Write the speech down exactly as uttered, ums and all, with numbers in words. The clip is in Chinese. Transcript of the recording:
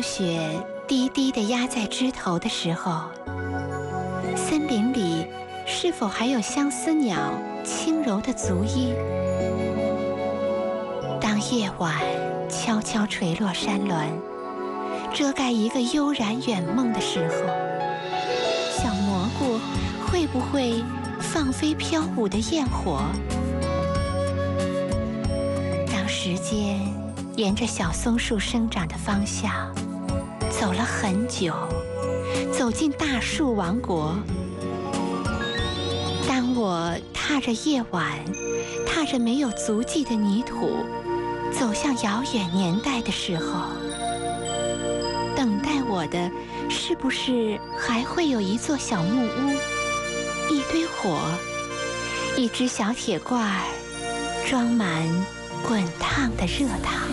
雪低低地压在枝头的时候，森林里是否还有相思鸟轻柔的足音？当夜晚悄悄垂落山峦，遮盖一个悠然远梦的时候，小蘑菇会不会放飞飘舞的焰火？当时间沿着小松树生长的方向走了很久，走进大树王国。当我踏着夜晚，踏着没有足迹的泥土，走向遥远年代的时候，等待我的是不是还会有一座小木屋，一堆火，一只小铁罐儿，装满滚烫的热汤？